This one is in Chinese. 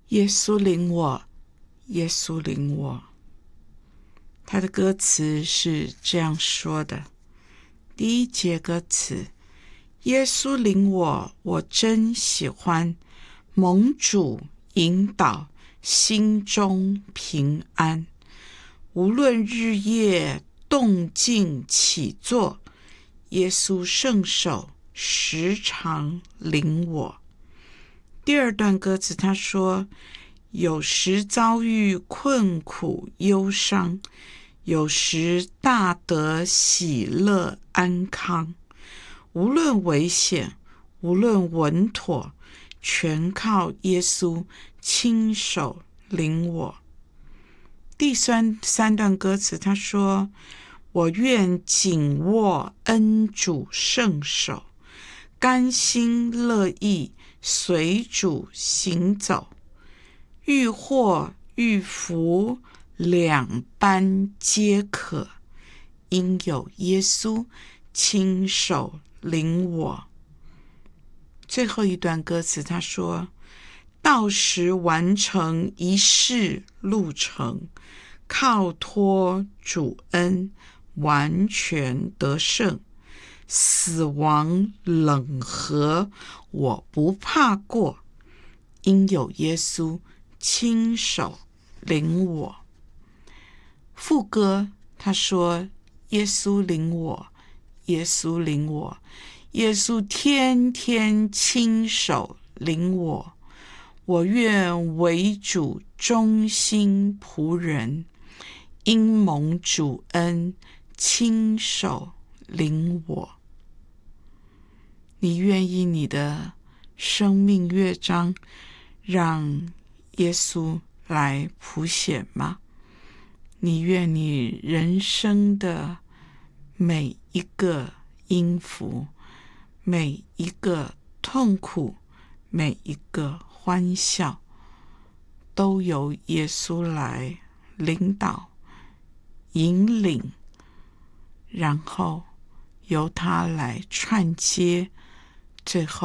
耶稣领我，耶稣领我。他的歌词是这样说的：第一节歌词，耶稣领我，我真喜欢，蒙主引导，心中平安。无论日夜动静起坐，耶稣圣手时常领我。第二段歌词他说，有时遭遇困苦忧伤，有时大得喜乐安康。无论危险，无论稳妥，全靠耶稣亲手领我。第三段歌词他说，我愿紧握恩主圣手，甘心乐意随主行走，遇祸遇福两般皆可，因有耶稣亲手领我。最后一段歌词他说，到时完成一世路程，靠托主恩完全得胜，死亡冷河我不怕过，因有耶稣亲手领我。副歌他说，耶稣领我，耶稣领我，耶稣天天亲手领我，我愿为主忠心仆人，因蒙主恩亲手领我。你愿意你的生命乐章让耶稣来谱写吗？你愿你人生的每一个音符，每一个痛苦，每一个欢笑，都由耶稣来领导引领，然后由他来串接，最后